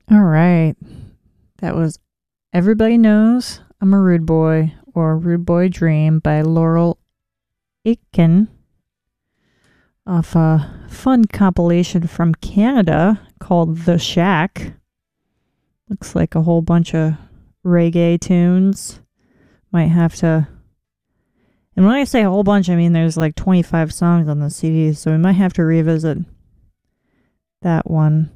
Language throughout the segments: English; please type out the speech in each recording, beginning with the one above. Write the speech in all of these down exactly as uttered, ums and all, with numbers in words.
All right. That was Everybody Knows I'm a Rude Boy or Rude Boy Dream by Laurel Aitken off a fun compilation from Canada called The Shack. Looks like a whole bunch of reggae tunes. Might have to... And when I say a whole bunch, I mean there's like twenty-five songs on the C D, so we might have to revisit that one.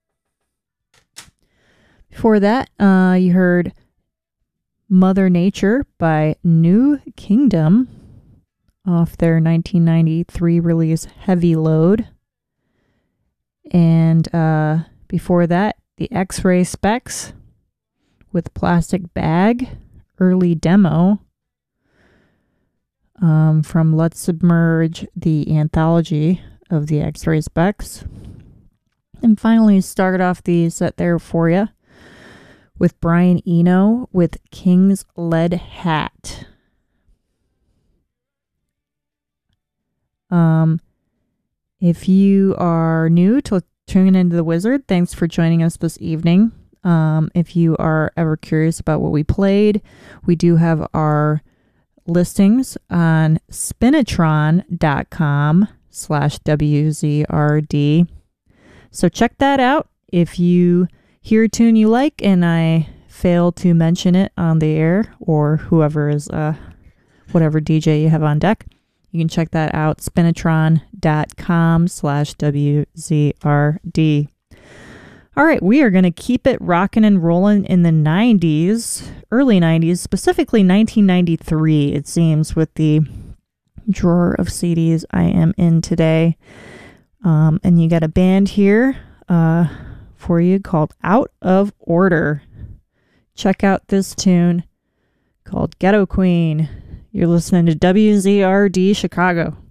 Before that, uh, you heard Mother Nature by New Kingdom off their nineteen ninety-three release Heavy Load. And uh, before that, the X-Ray Specs with Plastic Bag, early demo um, from Let's Submerge, the anthology of the X-Ray Specs. And finally, started off the set there for you with Brian Eno with King's Lead Hat. Um, if you are new to tuning into The Wizard, thanks for joining us this evening. Um, if you are ever curious about what we played, we do have our listings on spinatron.com slash WZRD. So check that out. If you hear a tune you like and I fail to mention it on the air, or whoever is, uh, whatever D J you have on deck, you can check that out, spinatron.com slash WZRD. All right, we are going to keep it rocking and rolling in the nineties, early nineties, specifically nineteen ninety-three, it seems, with the drawer of C Ds I am in today. Um, and you got a band here, uh, for you called Out of Order. Check out this tune called Ghetto Queen. You're listening to W Z R D Chicago.